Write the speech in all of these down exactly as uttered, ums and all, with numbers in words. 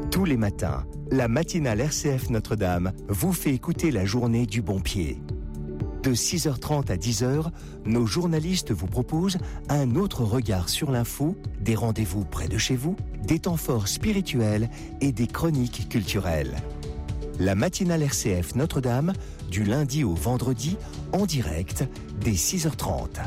Tous les matins, la matinale R C F Notre-Dame vous fait écouter la journée du bon pied. De six heures trente à dix heures, nos journalistes vous proposent un autre regard sur l'info, des rendez-vous près de chez vous, des temps forts spirituels et des chroniques culturelles. La matinale R C F Notre-Dame, du lundi au vendredi, en direct, dès six heures trente.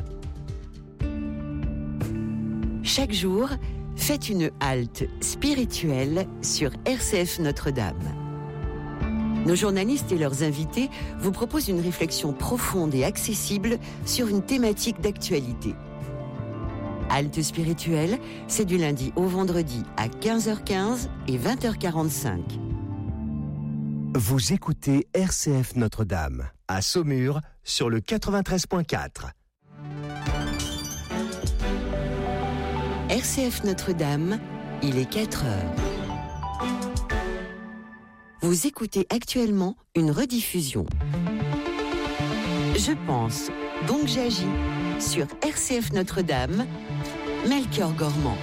Chaque jour, faites une halte spirituelle sur R C F Notre-Dame. Nos journalistes et leurs invités vous proposent une réflexion profonde et accessible sur une thématique d'actualité. Halte spirituelle, c'est du lundi au vendredi à quinze heures quinze et vingt heures quarante-cinq. Vous écoutez R C F Notre-Dame, à Saumur, sur le quatre-vingt-treize point quatre. R C F Notre-Dame, il est quatre heures. Vous écoutez actuellement une rediffusion. Je pense, donc j'agis, sur R C F Notre-Dame, Melchior Gormand.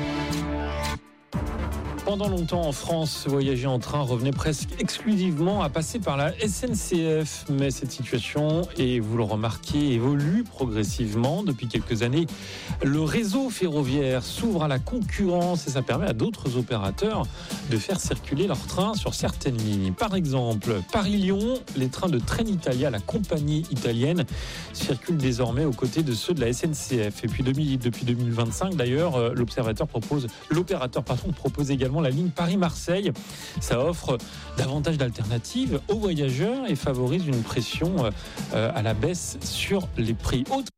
Pendant longtemps en France, voyager en train revenait presque exclusivement à passer par la S N C F. Mais cette situation, et vous le remarquez, évolue progressivement. Depuis quelques années, le réseau ferroviaire s'ouvre à la concurrence et ça permet à d'autres opérateurs de faire circuler leurs trains sur certaines lignes. Par exemple, Paris-Lyon, les trains de Trenitalia, la compagnie italienne, circulent désormais aux côtés de ceux de la S N C F. Et puis depuis deux mille vingt-cinq, d'ailleurs, l'observateur propose, l'opérateur pardon, propose également la ligne Paris-Marseille. Ça offre davantage d'alternatives aux voyageurs et favorise une pression euh, à la baisse sur les prix. Autre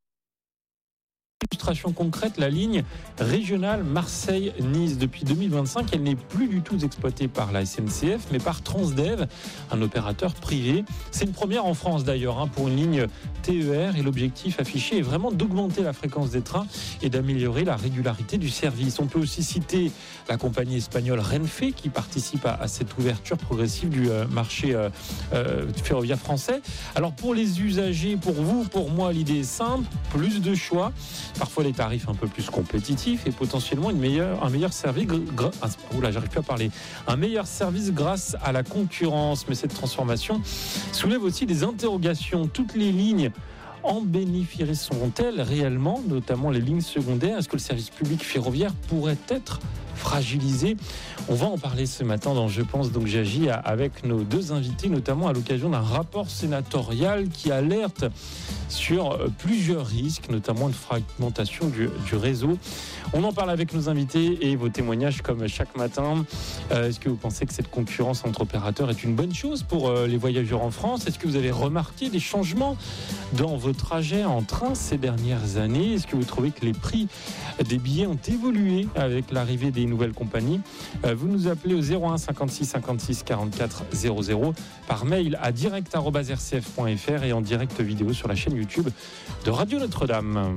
illustration concrète, la ligne régionale Marseille-Nice. Depuis deux mille vingt-cinq, elle n'est plus du tout exploitée par la S N C F, mais par Transdev, un opérateur privé. C'est une première en France d'ailleurs, hein, pour une ligne T E R, et l'objectif affiché est vraiment d'augmenter la fréquence des trains et d'améliorer la régularité du service. On peut aussi citer la compagnie espagnole Renfe qui participe à, à cette ouverture progressive du euh, marché euh, euh, ferroviaire français. Alors pour les usagers, pour vous, pour moi, l'idée est simple, plus de choix, parfois des tarifs un peu plus compétitifs et potentiellement une meilleure, un meilleur service gra- oula, j'arrive plus à parler, un meilleur service grâce à la concurrence. Mais cette transformation soulève aussi des interrogations. Toutes les lignes en bénéficieront-elles réellement, notamment les lignes secondaires? Est-ce que le service public ferroviaire pourrait être fragilisé? On va en parler ce matin dans Je pense donc j'agis avec nos deux invités, notamment à l'occasion d'un rapport sénatorial qui alerte sur plusieurs risques, notamment une fragmentation du, du réseau. On en parle avec nos invités et vos témoignages comme chaque matin. Euh, est-ce que vous pensez que cette concurrence entre opérateurs est une bonne chose pour euh, les voyageurs en France? Est-ce que vous avez remarqué des changements dans vos trajets en train ces dernières années? Est-ce que vous trouvez que les prix des billets ont évolué avec l'arrivée des nouvelles compagnies? euh, Vous nous appelez au zéro un cinquante-six cinquante-six quarante-quatre zéro zéro, par mail à direct arobase r c f point f r et en direct vidéo sur la chaîne YouTube de Radio Notre-Dame.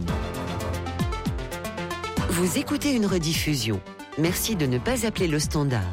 Vous écoutez une rediffusion. Merci de ne pas appeler le standard.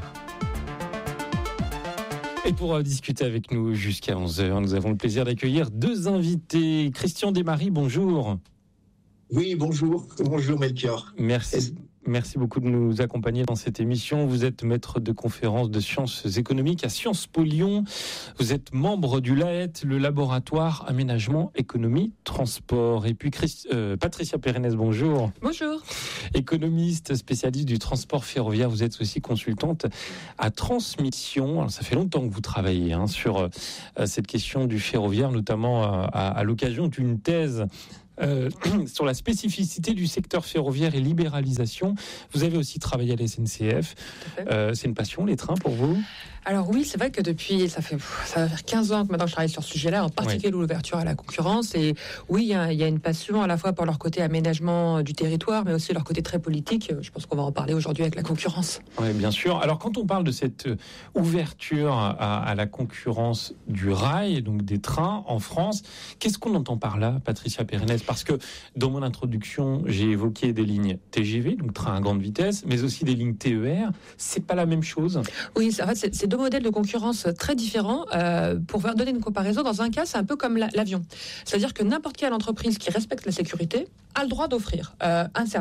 Et pour euh, discuter avec nous jusqu'à onze heures, nous avons le plaisir d'accueillir deux invités. Christian Desmaries, bonjour. Oui, bonjour. Bonjour Melchior. Merci. Merci beaucoup de nous accompagner dans cette émission. Vous êtes maître de conférences de sciences économiques à Sciences Po Lyon. Vous êtes membre du L A E T, le laboratoire Aménagement, Économie, Transport. Et puis Christ... euh, Patricia Pérenès, bonjour. Bonjour. Économiste, spécialiste du transport ferroviaire. Vous êtes aussi consultante à Transmission. Alors, ça fait longtemps que vous travaillez hein, sur euh, cette question du ferroviaire, notamment euh, à, à l'occasion d'une thèse Euh, sur la spécificité du secteur ferroviaire et libéralisation. Vous avez aussi travaillé à la S N C F. Euh, c'est une passion, les trains, pour vous? Alors oui, c'est vrai que depuis, ça fait ça va faire quinze ans que maintenant je travaille sur ce sujet-là, en particulier oui. l'ouverture à la concurrence. Et oui, il y, a, il y a une passion à la fois pour leur côté aménagement du territoire, mais aussi leur côté très politique. Je pense qu'on va en parler aujourd'hui avec la concurrence. Oui, bien sûr. Alors quand on parle de cette ouverture à, à la concurrence du rail, donc des trains en France, qu'est-ce qu'on entend par là, Patricia Pérenès? Parce que dans mon introduction, j'ai évoqué des lignes T G V, donc train à grande vitesse, mais aussi des lignes T E R. C'est pas la même chose? Oui, en fait, c'est, c'est deux modèles de concurrence très différents. Euh, pour vous donner une comparaison, dans un cas, c'est un peu comme la, l'avion. C'est-à-dire que n'importe quelle entreprise qui respecte la sécurité a le droit d'offrir euh, un service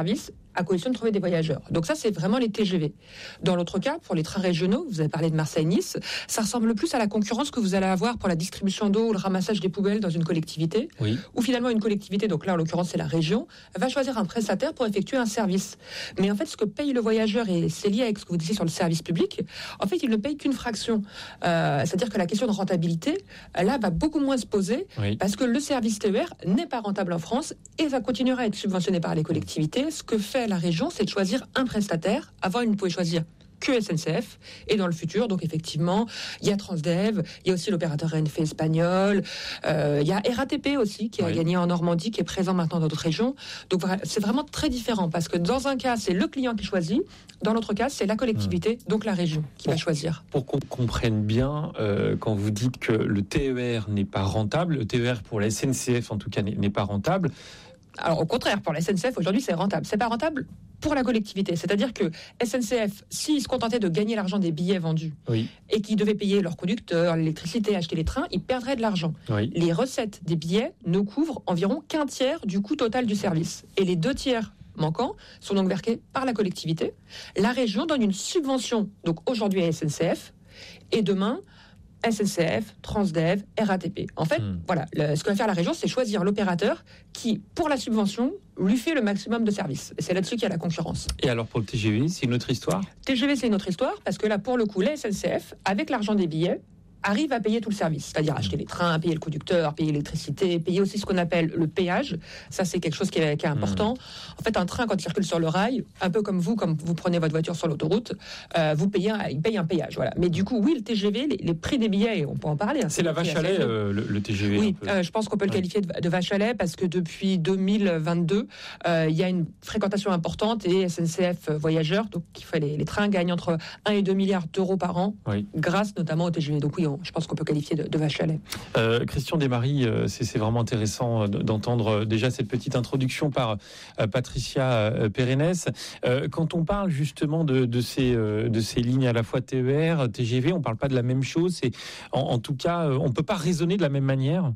à condition de trouver des voyageurs. Donc ça, c'est vraiment les T G V. Dans l'autre cas, pour les trains régionaux, vous avez parlé de Marseille-Nice, ça ressemble plus à la concurrence que vous allez avoir pour la distribution d'eau ou le ramassage des poubelles dans une collectivité, oui. où finalement une collectivité, donc là en l'occurrence c'est la région, va choisir un prestataire pour effectuer un service. Mais en fait, ce que paye le voyageur, et c'est lié avec ce que vous disiez sur le service public, en fait, il ne paye qu'une fraction. Euh, c'est-à-dire que la question de rentabilité, là, va beaucoup moins se poser, oui. parce que le service T E R n'est pas rentable en France et va continuer à être subventionné par les collectivités. Ce que fait la région, c'est de choisir un prestataire. Avant, il ne pouvait choisir que S N C F, et dans le futur, donc effectivement, il y a Transdev, il y a aussi l'opérateur Renfe espagnol, euh, il y a R A T P aussi, qui a oui. gagné en Normandie, qui est présent maintenant dans d'autres régions. Donc c'est vraiment très différent, parce que dans un cas, c'est le client qui choisit, dans l'autre cas, c'est la collectivité, mmh. donc la région, qui pour, va choisir. Pour qu'on comprenne bien, euh, quand vous dites que le T E R n'est pas rentable, le T E R pour la S N C F en tout cas n'est, n'est pas rentable. Alors au contraire, pour la S N C F, aujourd'hui, c'est rentable. C'est pas rentable pour la collectivité. C'est-à-dire que S N C F, s'ils se contentaient de gagner l'argent des billets vendus oui. et qu'ils devaient payer leurs conducteurs, l'électricité, acheter les trains, ils perdraient de l'argent. Oui. Les recettes des billets ne couvrent environ qu'un tiers du coût total du service. Et les deux tiers manquants sont donc versés par la collectivité. La région donne une subvention, donc aujourd'hui à S N C F, et demain S N C F, Transdev, R A T P. En fait, mmh. voilà, le, ce que va faire la région, c'est choisir l'opérateur qui, pour la subvention, lui fait le maximum de services. Et c'est là-dessus qu'il y a la concurrence. Et alors pour le T G V, c'est une autre histoire ? T G V, c'est une autre histoire, parce que là, pour le coup, la S N C F, avec l'argent des billets, arrive à payer tout le service, c'est-à-dire acheter les trains, payer le conducteur, payer l'électricité, payer aussi ce qu'on appelle le péage. Ça, c'est quelque chose qui est, qui est important. Mmh. En fait, un train, quand il circule sur le rail, un peu comme vous, comme vous prenez votre voiture sur l'autoroute, euh, vous payez un, il paye un péage. Voilà. Mais du coup, oui, le T G V, les, les prix des billets, on peut en parler. Hein, c'est, c'est la vache à lait, euh, le, le T G V. Oui, euh, je pense qu'on peut le qualifier de, de vache à lait, parce que depuis deux mille vingt-deux, euh, il y a une fréquentation importante, et S N C F Voyageurs, donc qui fait les, les trains, gagnent entre un et deux milliards d'euros par an, oui. grâce notamment au T G V. Donc oui, on, je pense qu'on peut qualifier de, de vache à lait. Euh, Christian Desmaries, euh, c'est, c'est vraiment intéressant d'entendre euh, déjà cette petite introduction par euh, Patricia euh, Pérennes. Euh, quand on parle justement de, de, ces, euh, de ces lignes à la fois T E R, T G V, on ne parle pas de la même chose. C'est, en, en tout cas, euh, on ne peut pas raisonner de la même manière.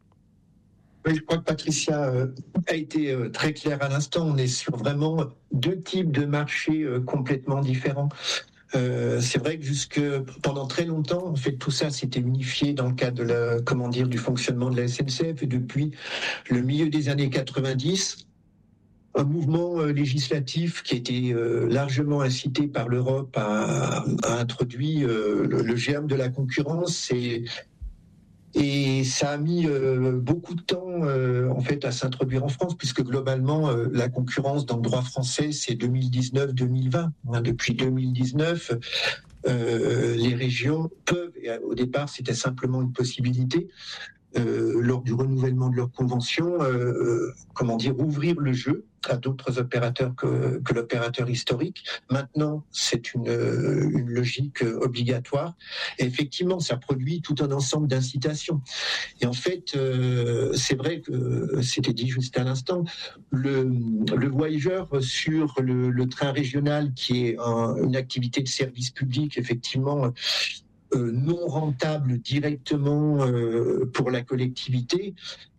Oui, je crois que Patricia euh, a été euh, très claire à l'instant. On est sur vraiment deux types de marchés euh, complètement différents. Euh, c'est vrai que jusque pendant très longtemps, en fait, tout ça s'était unifié dans le cadre de la, comment dire, du fonctionnement de la S N C F, et depuis le milieu des années quatre-vingt-dix, un mouvement euh, législatif qui a été euh, largement incité par l'Europe a, a introduit euh, le, le germe de la concurrence, et Et ça a mis euh, beaucoup de temps euh, en fait à s'introduire en France, puisque globalement euh, la concurrence dans le droit français, c'est deux mille dix-neuf deux mille vingt. Hein, depuis deux mille dix-neuf, euh, les régions peuvent, et au départ c'était simplement une possibilité, euh, lors du renouvellement de leur convention, euh, comment dire, ouvrir le jeu à d'autres opérateurs que, que l'opérateur historique. Maintenant, c'est une, une logique obligatoire. Et effectivement, ça produit tout un ensemble d'incitations. Et en fait, euh, c'est vrai que c'était dit juste à l'instant, le, le voyageur sur le, le train régional, qui est un, une activité de service public, effectivement, Euh, non rentable directement euh, pour la collectivité.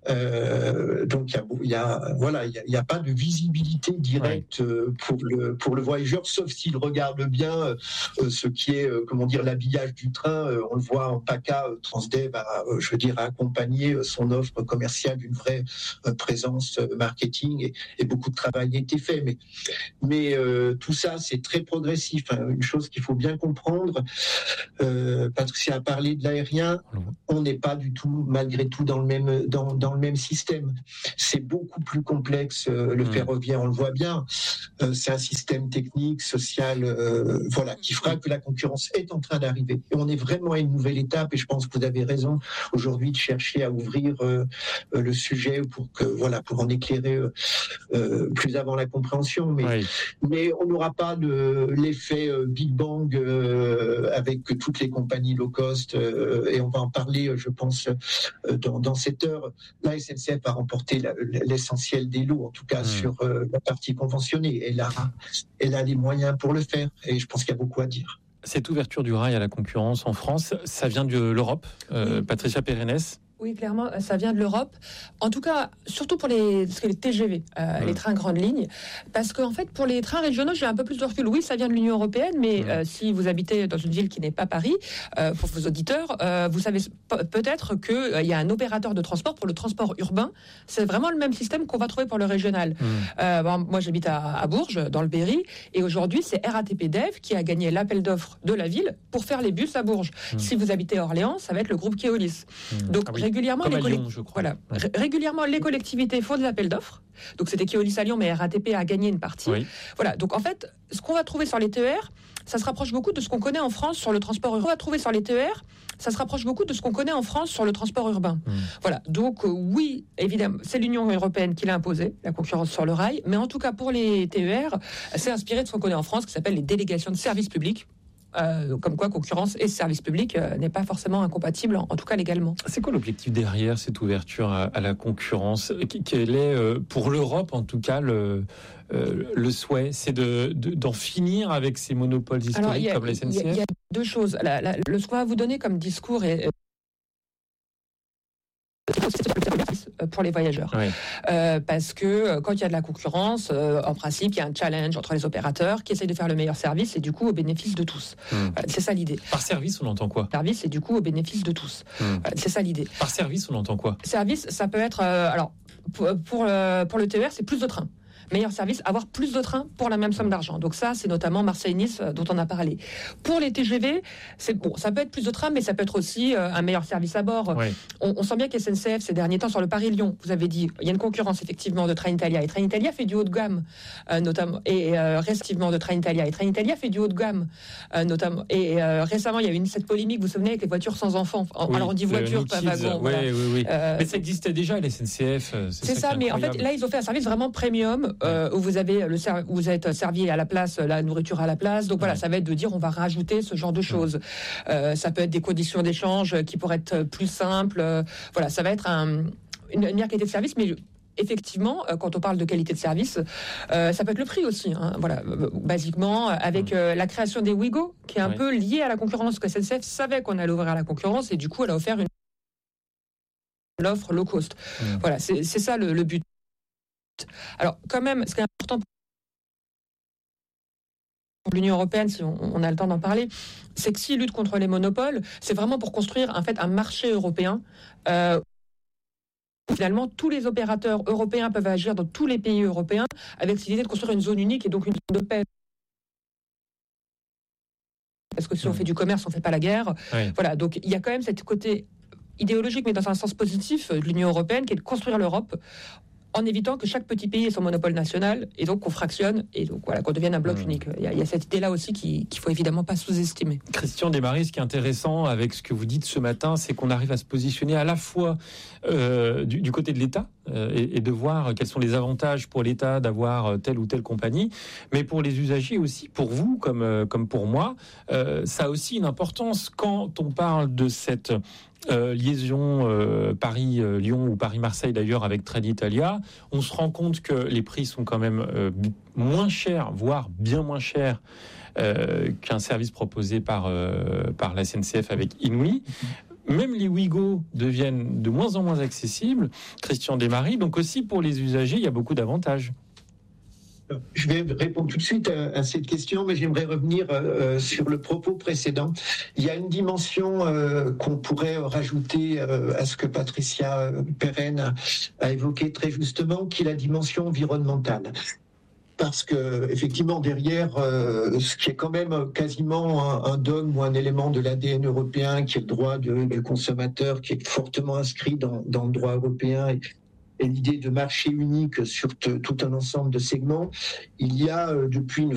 Euh, donc il y a, y a voilà il y, y a pas de visibilité directe euh, pour le pour le voyageur, sauf s'il regarde bien euh, ce qui est euh, comment dire l'habillage du train. Euh, on le voit en PACA, euh, Transdev a, euh, je veux dire, a accompagné euh, son offre commerciale d'une vraie euh, présence euh, marketing, et, et beaucoup de travail a été fait. Mais mais euh, tout ça c'est très progressif. Hein. Une chose qu'il faut bien comprendre. Euh, Patricia a parlé de l'aérien. On n'est pas du tout, malgré tout, dans le même dans dans le même système. C'est beaucoup plus complexe, euh, le mmh. ferroviaire, on le voit bien. Euh, c'est un système technique, social, euh, voilà, qui fera que la concurrence est en train d'arriver. Et on est vraiment à une nouvelle étape, et je pense que vous avez raison aujourd'hui de chercher à ouvrir euh, le sujet pour que, voilà, pour en éclairer euh, plus avant la compréhension. Mais, oui. mais on n'aura pas de, l'effet euh, Big Bang euh, avec toutes les compagnies low cost, euh, et on va en parler, je pense, euh, dans, dans cette heure. La S N C F a remporté la, l'essentiel des lots, en tout cas mmh. sur euh, la partie conventionnée. Elle a, elle a les moyens pour le faire, et je pense qu'il y a beaucoup à dire. Cette ouverture du rail à la concurrence en France, ça vient de l'Europe, euh, oui. Patricia Pérennes. Oui, clairement, ça vient de l'Europe. En tout cas, surtout pour les, les T G V, euh, mmh. les trains grande ligne. Parce qu'en fait, pour les trains régionaux, j'ai un peu plus de recul. Oui, ça vient de l'Union européenne, mais mmh. euh, si vous habitez dans une ville qui n'est pas Paris, euh, pour vos auditeurs, euh, vous savez peut-être qu'il euh, y a un opérateur de transport pour le transport urbain. C'est vraiment le même système qu'on va trouver pour le régional. Mmh. Euh, bon, moi, j'habite à, à Bourges, dans le Berry, et aujourd'hui, c'est R A T P Dev qui a gagné l'appel d'offres de la ville pour faire les bus à Bourges. Mmh. Si vous habitez à Orléans, ça va être le groupe Keolis. Mmh. Donc, ah oui. régulièrement, les, Lyon, collect... voilà. ouais. Ré- régulièrement, les collectivités font des appels d'offres. Donc, c'était Keolis à Lyon, mais R A T P a gagné une partie. Oui. Voilà. Donc, en fait, ce qu'on va trouver sur les T E R, ça se rapproche beaucoup de ce qu'on connaît en France sur le transport urbain. On va trouver sur les T E R, ça se rapproche beaucoup de ce qu'on connaît en France sur le transport urbain. Mmh. Voilà. Donc, euh, oui, évidemment, c'est l'Union européenne qui l'a imposé, la concurrence sur le rail. Mais en tout cas, pour les T E R, c'est inspiré de ce qu'on connaît en France, qui s'appelle les délégations de services publics. Euh, comme quoi concurrence et service public euh, n'est pas forcément incompatible, en, en tout cas légalement. C'est quoi l'objectif derrière cette ouverture à, à la concurrence ? Quel est, euh, pour l'Europe en tout cas, le, euh, le souhait ? C'est de, de, d'en finir avec ces monopoles historiques a, comme la S N C F ? Il y, y a deux choses. La, la, le, ce qu'on va vous donner comme discours est... pour les voyageurs. Oui. Euh, parce que quand il y a de la concurrence, euh, en principe, il y a un challenge entre les opérateurs qui essayent de faire le meilleur service et du coup au bénéfice de tous. Mmh. Euh, c'est ça l'idée. Par service, on entend quoi ? Service et du coup au bénéfice de tous. Mmh. Euh, c'est ça l'idée. Par service, on entend quoi ? Service, ça peut être... Euh, alors, pour, pour, euh, pour le T E R, c'est plus de trains. Meilleur service, avoir plus de trains pour la même somme d'argent. Donc ça, c'est notamment Marseille-Nice dont on a parlé. Pour les T G V, c'est bon, ça peut être plus de trains, mais ça peut être aussi euh, un meilleur service à bord. Oui. On, on sent bien qu'S N C F ces derniers temps sur le Paris-Lyon, vous avez dit, il y a une concurrence effectivement de Trenitalia. Et Trenitalia fait du haut de gamme, euh, notamment, et euh, récemment de Trenitalia. Et Trenitalia fait du haut de gamme, euh, notamment. Et euh, récemment, il y a eu une, cette polémique, vous vous souvenez, avec les voitures sans enfants. Oui, alors on dit voiture, pas wagon. Oui, voilà. oui, oui. Euh, mais ça existait déjà à la S N C F. C'est, c'est ça, ça mais en fait, là, ils ont fait un service vraiment premium. Euh, où vous avez le ser- où vous êtes servi à la place, la nourriture à la place. Donc voilà, ouais. ça va être de dire on va rajouter ce genre de choses. Ouais. Euh, ça peut être des conditions d'échange qui pourraient être plus simples. Euh, voilà, ça va être un, une, une meilleure qualité de service, mais effectivement, quand on parle de qualité de service, euh, ça peut être le prix aussi. Hein, voilà, basiquement, avec euh, la création des Ouigo, qui est un ouais. peu liée à la concurrence, que S N C F savait qu'on allait ouvrir à la concurrence, et du coup, elle a offert une l'offre low cost. Ouais. Voilà, c'est, c'est ça le, le but. Alors, quand même, ce qui est important pour l'Union européenne, si on, on a le temps d'en parler, c'est que s'ils luttent contre les monopoles, c'est vraiment pour construire en fait un marché européen. Euh, où finalement, tous les opérateurs européens peuvent agir dans tous les pays européens avec l'idée de construire une zone unique et donc une zone de paix. Parce que si on fait du commerce, on ne fait pas la guerre. Oui. Voilà, donc il y a quand même cet côté idéologique, mais dans un sens positif, de l'Union européenne, qui est de construire l'Europe en évitant que chaque petit pays ait son monopole national et donc qu'on fractionne et donc voilà, qu'on devienne un bloc mmh. unique. Il y, a, il y a cette idée-là aussi qui, qu'il faut évidemment pas sous-estimer. Christian Desmarais, ce qui est intéressant avec ce que vous dites ce matin, c'est qu'on arrive à se positionner à la fois euh, du, du côté de l'État euh, et, et de voir quels sont les avantages pour l'État d'avoir telle ou telle compagnie, mais pour les usagers aussi, pour vous comme, comme pour moi, euh, ça a aussi une importance quand on parle de cette Euh, liaison euh, Paris-Lyon ou Paris-Marseille d'ailleurs avec Trenitalia, on se rend compte que les prix sont quand même euh, moins chers, voire bien moins chers euh, qu'un service proposé par, euh, par la S N C F avec Inouï. Même les Ouigo deviennent de moins en moins accessibles. Christian Desmarais, donc aussi pour les usagers, il y a beaucoup d'avantages. Je vais répondre tout de suite à, à cette question, mais j'aimerais revenir euh, sur le propos précédent. Il y a une dimension euh, qu'on pourrait rajouter euh, à ce que Patricia Perren a, a évoqué très justement, qui est la dimension environnementale. Parce que effectivement derrière, euh, ce qui est quand même quasiment un, un dogme ou un élément de l'A D N européen, qui est le droit de, du consommateur, qui est fortement inscrit dans, dans le droit européen, et, et l'idée de marché unique sur t- tout un ensemble de segments, il y a euh, depuis une